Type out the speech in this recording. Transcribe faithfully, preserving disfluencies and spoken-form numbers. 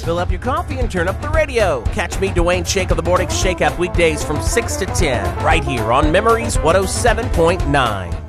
Fill up your coffee and turn up the radio. Catch me, Dwayne Shake of the Morning Shake Up weekdays from six to ten, right here on Memories one oh seven point nine.